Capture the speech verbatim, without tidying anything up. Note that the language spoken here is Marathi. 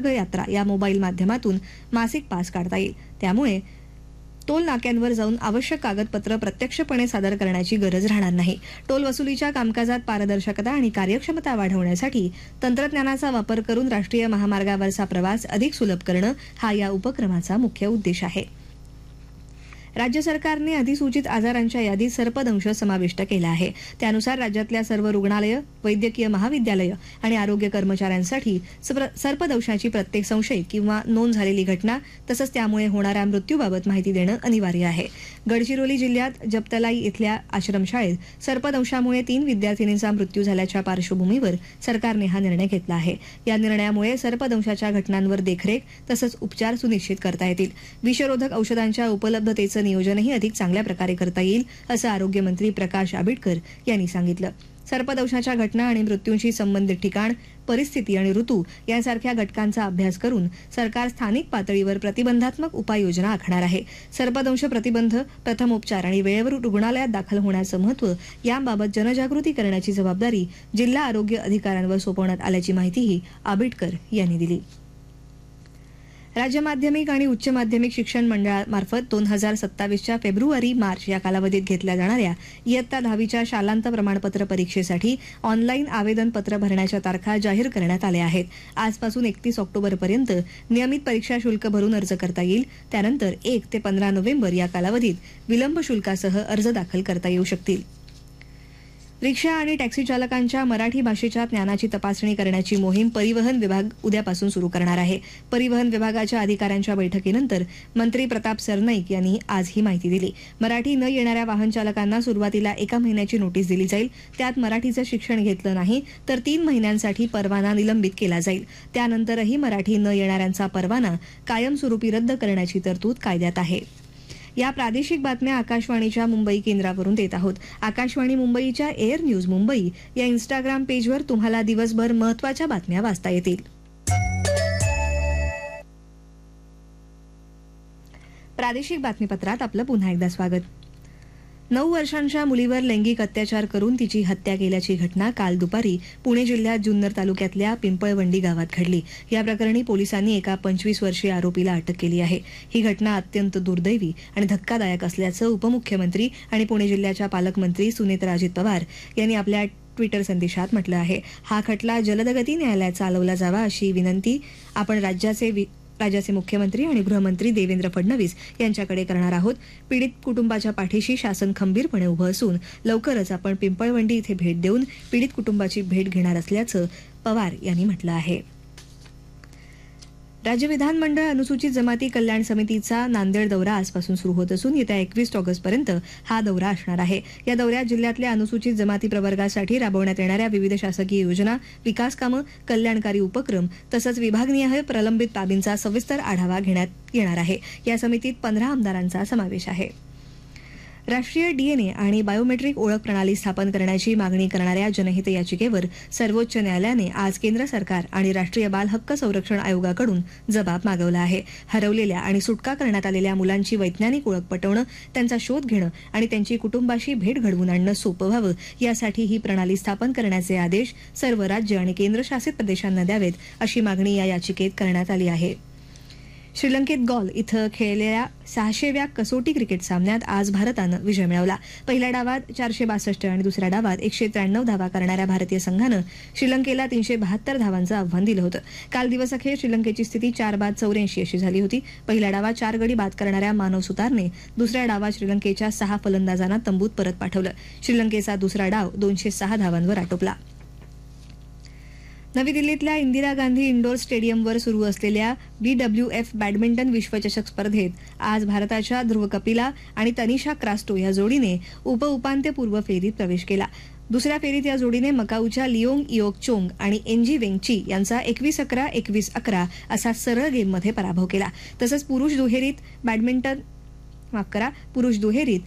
मार्ग यात्रा या मोबाईल माध्यमातून मासिक पास काढता येईल. त्यामुळे टोल नाक्यांवर जाऊन आवश्यक कागदपत्र प्रत्यक्षपणे सादर करण्याची गरज राहणार नाही. टोल वसुलीच्या कामकाजात पारदर्शकता आणि कार्यक्षमता वाढवण्यासाठी तंत्रज्ञानाचा वापर करून राष्ट्रीय महामार्गावरचा प्रवास अधिक सुलभ करणं हा या उपक्रमाचा मुख्य उद्देश आहे. राज्य सरकारने अधिसूचित आजारांच्या यादीत सर्पदंश समाविष्ट केला आहे. त्यानुसार राज्यातल्या सर्व रुग्णालयं, वैद्यकीय महाविद्यालयं आणि आरोग्य कर्मचाऱ्यांसाठी सर्पदंशाची प्रत्येक संशयित किंवा नोंद झालेली घटना तसंच त्यामुळे होणाऱ्या मृत्यूबाबत माहिती देणं अनिवार्य आहे. गडचिरोली जिल्ह्यात जपतलाई इथल्या आश्रमशाळेत सर्पदंशामुळे तीन विद्यार्थिनींचा मृत्यू झाल्याच्या पार्श्वभूमीवर सरकारने हा निर्णय घेतला आहे. या निर्णयामुळे सर्पदंशाच्या घटनांवर देखरेख तसंच उपचार सुनिश्चित करता येतील. विषरोधक औषधांच्या उपलब्धतेचं नियोजनही अधिक चांगल्या प्रकारे करता येईल असं आरोग्यमंत्री प्रकाश आंबेडकर यांनी सांगितलं. सर्पदंशाच्या घटना आणि मृत्यूंशी संबंधित ठिकाण, परिस्थिती आणि ऋतू यांसारख्या घटकांचा अभ्यास करून सरकार स्थानिक पातळीवर प्रतिबंधात्मक उपाययोजना आखणार आहे. सर्पदंश प्रतिबंध, प्रथमोपचार आणि वेळेवर रुग्णालयात दाखल होण्याचं महत्त्व याबाबत जनजागृती करण्याची जबाबदारी जिल्हा आरोग्य अधिकाऱ्यांवर सोपवण्यात आल्याची माहितीही आंबेडकर यांनी दिली. राज्य माध्यमिक आणि उच्च माध्यमिक शिक्षण मंडळामार्फत दोन हजार सत्तावीसच्या फेब्रुवारी मार्च या कालावधीत घेतल्या जाणाऱ्या इयत्ता दहावीच्या शालांत प्रमाणपत्र परीक्षेसाठी ऑनलाईन आवेदनपत्र भरण्याच्या तारखा जाहीर करण्यात आल्या आहेत. आजपासून एकतीस ऑक्टोबरपर्यंत नियमित परीक्षा शुल्क भरून अर्ज करता येईल. त्यानंतर एक ते पंधरा नोव्हेंबर या कालावधीत विलंब शुल्कासह अर्ज दाखल करता येऊ शकतील. रिक्षा आणि टॅक्सी चालकांच्या मराठी भाषेच्या ज्ञानाची तपासणी करण्याची मोहीम परिवहन विभाग उद्यापासून सुरू करणार आहे. परिवहन विभागाच्या अधिकाऱ्यांच्या बैठकीनंतर मंत्री प्रताप सरनाईक यांनी आज ही माहिती दिली. मराठी न येणाऱ्या वाहन चालकांना सुरुवातीला एका महिन्याची नोटीस दिली जाईल. त्यात मराठीचं शिक्षण घेतलं नाही तर तीन महिन्यांसाठी परवाना निलंबित केला जाईल. त्यानंतरही मराठी न येणाऱ्यांचा परवाना कायमस्वरूपी रद्द करण्याची तरतूद कायद्यात आहे. या प्रादेशिक बातम्या आकाशवाणीच्या मुंबई केंद्रावरून देत आहोत. आकाशवाणी मुंबईच्या एअर न्यूज मुंबई या इन्स्टाग्राम पेजवर तुम्हाला दिवसभर महत्त्वाच्या बातम्या वाचता येतील. प्रादेशिक बातमीपत्रात आपलं पुन्हा एकदा स्वागत. नऊ वर्षांच्या मुलीवर लैंगिक अत्याचार करून तिची हत्या केल्याची घटना काल दुपारी पुणे जिल्ह्यात जुन्नर तालुक्यातल्या पिंपळवंडी गावात घडली. या प्रकरणी पोलिसांनी एका पंचवीस वर्षीय आरोपीला अटक केली आहे. ही घटना अत्यंत दुर्दैवी आणि धक्कादायक असल्याचं उपमुख्यमंत्री आणि पुणे जिल्ह्याच्या पालकमंत्री सुनेत्राजित पवार यांनी आपल्या ट्विटर संदेशात म्हटलं आहे. हा खटला जलदगती न्यायालयात चालवला जावा अशी विनंती आपण राज्याचे राज्याचे मुख्यमंत्री आणि गृहमंत्री देवेंद्र फडणवीस यांच्याकडे करणार आहोत. पीडित कुटुंबाच्या पाठीशी शासन खंबीरपणे उभं असून लवकरच आपण पिंपळवंडी इथे भेट देऊन पीडित कुटुंबाची भेट घेणार असल्याचं पवार यांनी म्हटलं आहे. राज्य विधानमंडळ अनुसूचित जमाती कल्याण समितीचा नांदेड दौरा आजपासून सुरू होत असून येत्या एकवीस ऑगस्टपर्यंत हा दौरा असणार आहे. या दौऱ्यात जिल्ह्यातल्या अनुसूचित जमाती प्रवर्गासाठी राबवण्यात येणाऱ्या विविध शासकीय योजना, विकास कामं, कल्याणकारी उपक्रम तसंच विभागनिहाय प्रलंबित बाबींचा सविस्तर आढावा घेण्यात येणार आहे. या समितीत पंधरा आमदारांचा समावेश आहे. राष्ट्रीय डीएनए आणि बायोमेट्रिक ओळख प्रणाली स्थापन करण्याची मागणी करणाऱ्या जनहित याचिकेवर सर्वोच्च न्यायालयाने आज केंद्र सरकार आणि राष्ट्रीय बाल हक्क संरक्षण आयोगाकडून जबाब मागवला आहे. हरवलेल्या आणि सुटका करण्यात आलेल्या मुलांची वैज्ञानिक ओळख पटवणं, त्यांचा शोध घेणं आणि त्यांची कुटुंबाशी भेट घडवून आणणं सोपं व्हावं यासाठी ही प्रणाली स्थापन करण्याचे आदेश सर्व राज्य आणि केंद्रशासित प्रदेशांना द्यावेत अशी मागणी या याचिकेत करण्यात आली आहे. श्रीलंकेत गॉल इथं खेळलेल्या सहाशेव्या कसोटी क्रिकेट सामन्यात आज भारतानं विजय मिळवला. पहिल्या डावात चारशे बासष्ट आणि दुसऱ्या डावात एकशे त्र्याण्णव धावा करणाऱ्या भारतीय संघानं श्रीलंकेला तीनशे बहात्तर धावांचं आव्हान दिलं होतं. काल दिवसअखेर श्रीलंकेची स्थिती चार बाद चौऱ्याऐंशी अशी झाली होती. पहिल्या डावात चार गडी बाद करणाऱ्या मानव सुतारने दुसऱ्या डावात श्रीलंकेच्या सहा फलंदाजांना तंबूत परत पाठवलं. श्रीलंकेचा दुसरा डाव दोनशे सहा धावांवर आटोपला. नवी दिल्लीतल्या इंदिरा गांधी इंडोर स्टेडियमवर सुरू असलेल्या बीडब्ल्यूएफ बॅडमिंटन विश्वचषक स्पर्धेत आज भारताच्या ध्रुव कपिला आणि तनिषा क्रास्टो या जोडीने उपउपांत्यपूर्व फेरीत प्रवेश केला. दुसऱ्या फेरीत या जोडीने मकाऊच्या लिओंग इयोक चोंग आणि एनजी वेंगची यांचा एकवीस अकरा एकवीस अकरा असा सरळ गेममध्ये पराभव केला. तसंच पुरुष दुहेरीत बॅडमिंटन माफ करा पुरुष दुहेरीत